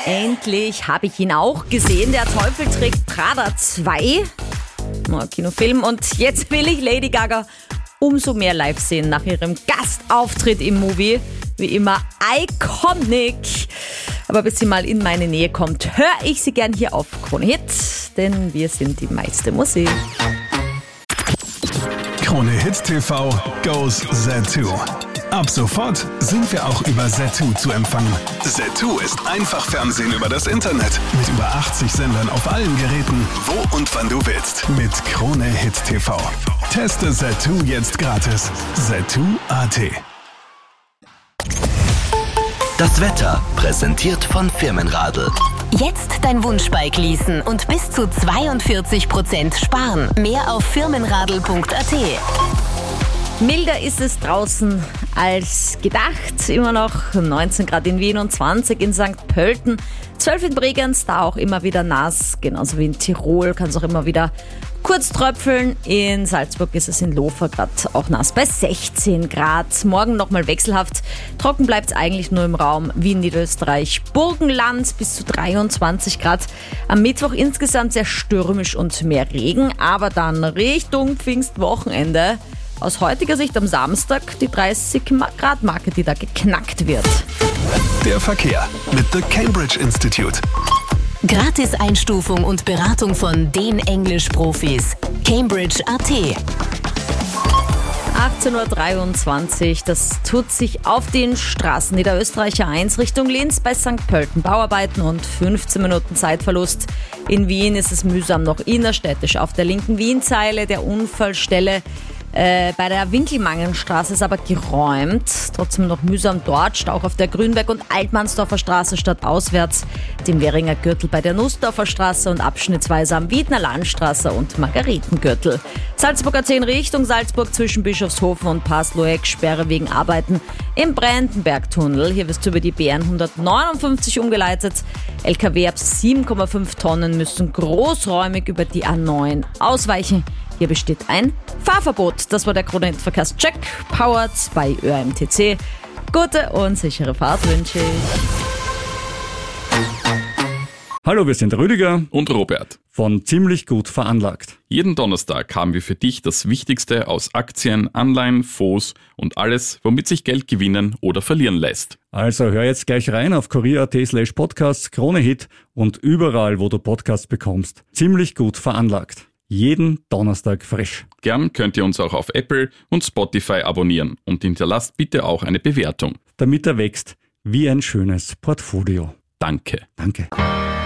Endlich habe ich ihn auch gesehen. Der Teufel trägt Prada 2. Neuer Kinofilm. Und jetzt will ich Lady Gaga umso mehr live sehen nach ihrem Gastauftritt im Movie. Wie immer iconic. Aber bis sie mal in meine Nähe kommt, höre ich sie gern hier auf Krone Hit. Denn wir sind die meiste Musik. Krone Hit TV goes Zattoo. Ab sofort sind wir auch über Zattoo zu empfangen. Zattoo ist einfach Fernsehen über das Internet. Mit über 80 Sendern auf allen Geräten, wo und wann du willst. Mit Krone Hit TV. Teste Zattoo jetzt gratis. Zattoo.at. Das Wetter präsentiert von Firmenradl. Jetzt dein Wunschbike leasen und bis zu 42% sparen. Mehr auf firmenradl.at. Milder ist es draußen als gedacht. Immer noch 19 Grad in Wien und 20 in St. Pölten. 12 in Bregenz, da auch immer wieder nass. Genauso wie in Tirol kann es auch immer wieder kurz tröpfeln. In Salzburg ist es in Lofer gerade auch nass bei 16 Grad. Morgen nochmal wechselhaft. Trocken bleibt es eigentlich nur im Raum Wien, Niederösterreich, Burgenland bis zu 23 Grad. Am Mittwoch insgesamt sehr stürmisch und mehr Regen. Aber dann Richtung Pfingstwochenende. Aus heutiger Sicht am Samstag die 30-Grad-Marke, die da geknackt wird. Der Verkehr mit The Cambridge Institute. Gratis-Einstufung und Beratung von den Englisch-Profis. Cambridge.at. 18.23 Uhr, das tut sich auf den Straßen. Niederösterreicher 1 Richtung Linz bei St. Pölten. Bauarbeiten und 15 Minuten Zeitverlust. In Wien ist es mühsam noch innerstädtisch auf der linken Wienzeile der Unfallstelle. Bei der Winkelmangenstraße ist aber geräumt. Trotzdem noch mühsam dort. Stau auf der Grünberg- und Altmannsdorfer Straße stadtauswärts, dem Währinger Gürtel bei der Nussdorfer Straße und abschnittsweise am Wiedner Landstraße und Margaretengürtel. Salzburger 10 Richtung Salzburg zwischen Bischofshofen und Pasloeck. Sperre wegen Arbeiten im Brandenbergtunnel. Hier wirst du über die BN 159 umgeleitet. LKW ab 7,5 Tonnen müssen großräumig über die A9 ausweichen. Hier besteht ein Fahrverbot. Das war der Krone Hit Verkehrscheck, powered bei ÖMTC. Gute und sichere Fahrt wünsche ich. Hallo, wir sind Rüdiger und Robert von Ziemlich gut veranlagt. Jeden Donnerstag haben wir für dich das Wichtigste aus Aktien, Anleihen, Fonds und alles, womit sich Geld gewinnen oder verlieren lässt. Also hör jetzt gleich rein auf kurier.at/podcasts, Krone Hit und überall, wo du Podcasts bekommst. Ziemlich gut veranlagt. Jeden Donnerstag frisch. Gern könnt ihr uns auch auf Apple und Spotify abonnieren und hinterlasst bitte auch eine Bewertung. Damit er wächst wie ein schönes Portfolio. Danke. Danke.